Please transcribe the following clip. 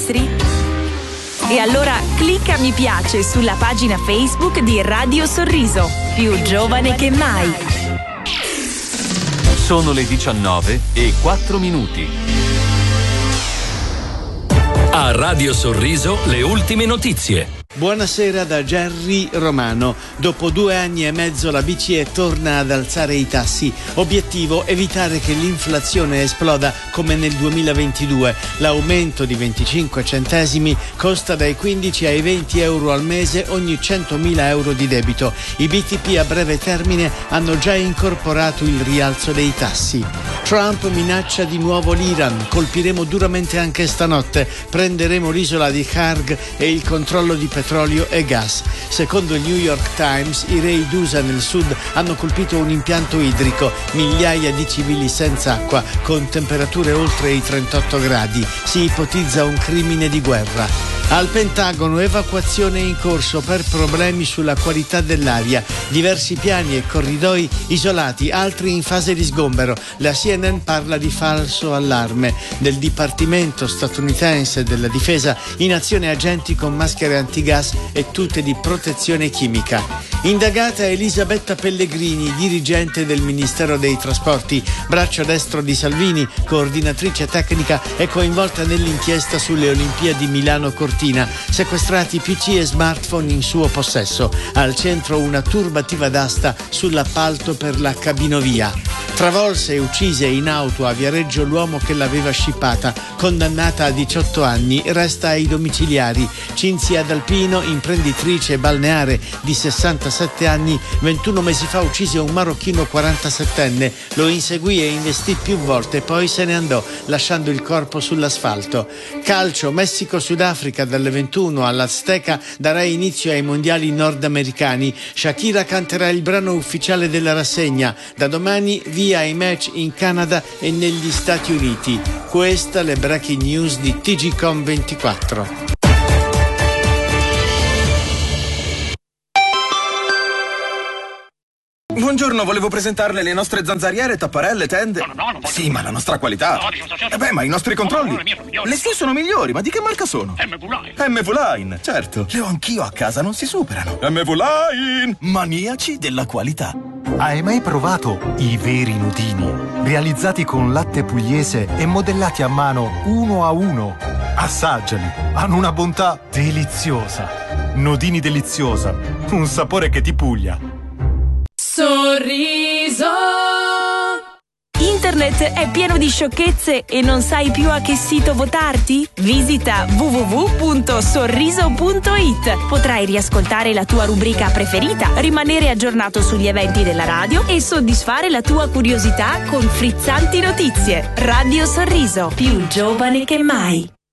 nostri? E allora clicca mi piace sulla pagina Facebook di Radio Sorriso, più giovane che mai. Sono le 19:04. A Radio Sorriso le ultime notizie. Buonasera da Gerry Romano. Dopo 2 anni e mezzo la BCE torna ad alzare i tassi. Obiettivo: evitare che l'inflazione esploda come nel 2022. L'aumento di 25 centesimi costa dai 15 ai 20 euro al mese ogni 100.000 euro di debito. I BTP a breve termine hanno già incorporato il rialzo dei tassi. Trump minaccia di nuovo l'Iran. Colpiremo duramente anche stanotte. Prenderemo l'isola di Kharg e il controllo di petrolio e gas. Secondo il New York Times, i raid USA nel sud hanno colpito un impianto idrico, migliaia di civili senza acqua, con temperature oltre i 38 gradi. Si ipotizza un crimine di guerra. Al Pentagono, evacuazione in corso per problemi sulla qualità dell'aria. Diversi piani e corridoi isolati, altri in fase di sgombero. La CNN parla di falso allarme. Del Dipartimento statunitense della Difesa in azione agenti con maschere antigas e tute di protezione chimica. Indagata Elisabetta Pellegrini, dirigente del Ministero dei Trasporti, braccio destro di Salvini, coordinatrice tecnica e coinvolta nell'inchiesta sulle Olimpiadi Milano-Cortina. Sequestrati PC e smartphone in suo possesso. Al centro una turbativa d'asta sull'appalto per la cabinovia. Travolse e uccise in auto a Viareggio l'uomo che l'aveva scippata. Condannata a 18 anni, resta ai domiciliari. Cinzia D'Alpino, imprenditrice balneare di 67 anni, 21 mesi fa uccise un marocchino 47enne. Lo inseguì e investì più volte, poi se ne andò, lasciando il corpo sull'asfalto. Calcio, Messico-Sudafrica dalle 21 all'Azteca darà inizio ai mondiali nordamericani. Shakira canterà il brano ufficiale della rassegna. Da domani via ai match in Canada e negli Stati Uniti. Questa le breaking news di TGcom 24. Buongiorno, volevo presentarle le nostre zanzariere, tapparelle, tende. No, sì, ma la nostra qualità. Ma i nostri controlli. Le sue sono migliori, ma di che marca sono? MV-Line, certo. Le ho anch'io a casa, non si superano. MV-Line, maniaci della qualità. Hai mai provato i veri nudini? Realizzati con latte pugliese e modellati a mano 1 a 1. Assaggiali, hanno una bontà deliziosa. Nodini deliziosa, un sapore che ti puglia. Sorriso. Internet è pieno di sciocchezze e non sai più a che sito votarti? Visita www.sorriso.it. Potrai riascoltare la tua rubrica preferita, rimanere aggiornato sugli eventi della radio e soddisfare la tua curiosità con frizzanti notizie. Radio Sorriso, più giovane che mai.